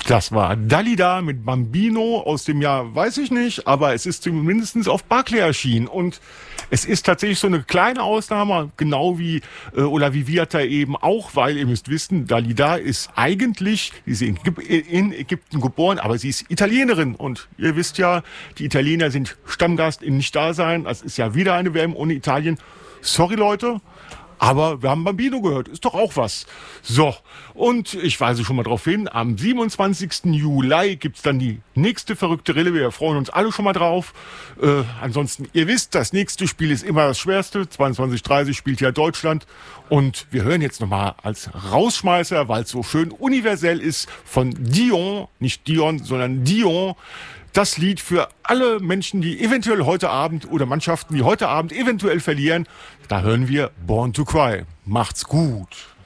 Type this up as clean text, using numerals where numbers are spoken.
Das war Dalida mit Bambino aus dem Jahr, weiß ich nicht, aber es ist zumindest auf Barclay erschienen. Und es ist tatsächlich so eine kleine Ausnahme, genau wie wie Viata eben auch, weil ihr müsst wissen, Dalida ist eigentlich, sie ist in Ägypten geboren, aber sie ist Italienerin. Und ihr wisst ja, die Italiener sind Stammgast in Nicht-Dasein. Das ist ja wieder eine WM ohne Italien. Sorry, Leute. Aber wir haben Bambino gehört, ist doch auch was. So, und ich weise schon mal drauf hin, am 27. Juli gibt's dann die nächste verrückte Rille. Wir freuen uns alle schon mal drauf. Ansonsten, ihr wisst, das nächste Spiel ist immer das schwerste. 22:30 spielt ja Deutschland. Und wir hören jetzt nochmal als Rausschmeißer, weil es so schön universell ist, von Dion, nicht Dion, sondern Dion. Das Lied für alle Menschen, die eventuell heute Abend oder Mannschaften, die heute Abend eventuell verlieren. Da hören wir Born to Cry. Macht's gut.